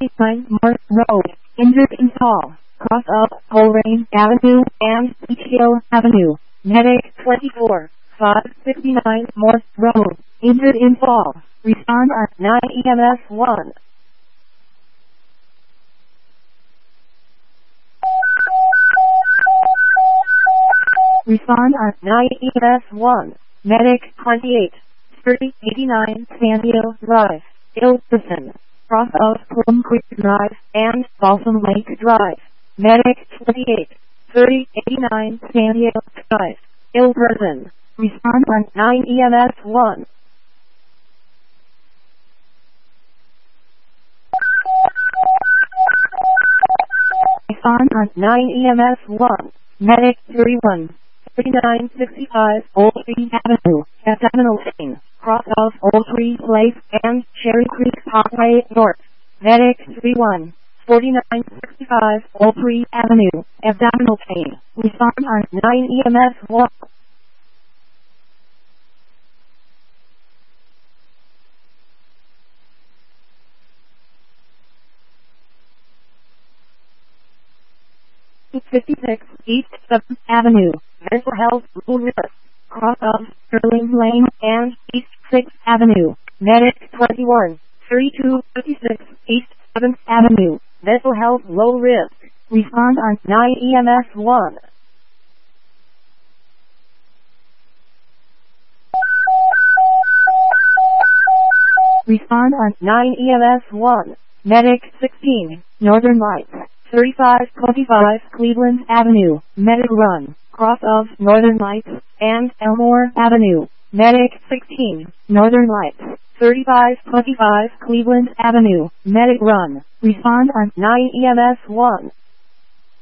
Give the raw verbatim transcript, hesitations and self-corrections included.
fifty-nine Morse Road, injured in fall, cross of Coleraine Avenue and Beach Hill Avenue. Medic twenty-four, five sixty-nine Morse Road, injured in fall. Respond at nine E M S one. Respond at nine E M S one. Medic twenty-eight, thirty eighty-nine Sandhill Drive, Ilderson, cross of Plum Creek Drive and Balsam Lake Drive. Medic twenty-eight, thirty eighty-nine Sandhill Drive, Ilderson. Respond on nine E M S one. Respond on nine E M S one. Medic thirty-one, thirty-nine sixty-five Old Tree Avenue, Hexagonal Lane, cross of Old Tree Place and Cherry Creek Parkway North. Medic thirty-one, forty-nine sixty-five Old Tree Avenue, Hexagonal Lane. Respond on nine E M S one. fifty-six East seventh Avenue, Mental Health Rule Risk, cross of Sterling Lane and East sixth Avenue. Medic twenty-one, thirty-two fifty-six East seventh Avenue, Mental Health Low Risk. Respond on nine E M S one. Respond on nine E M S one. Medic sixteen, Northern Lights, thirty-five twenty-five Cleveland Avenue, Medic Run, cross of Northern Lights and Elmore Avenue. Medic sixteen, Northern Lights, thirty-five twenty-five Cleveland Avenue, Medic Run. Respond on nine E M S one.